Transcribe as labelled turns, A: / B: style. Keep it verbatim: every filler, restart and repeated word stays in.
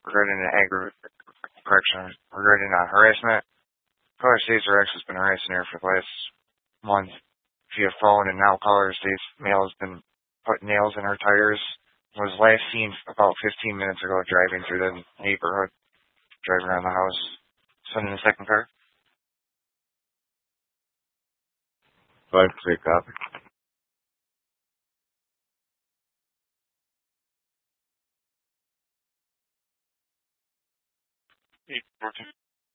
A: regarding an aggra- correction, regarding uh, harassment. Caller states her ex has been harassing her for the last month via phone, and now caller states male has been putting nails in her tires. Was last seen about fifteen minutes ago driving through the neighborhood, driving around the house. Son in the second car.
B: Five three copy.
A: Eight fourteen.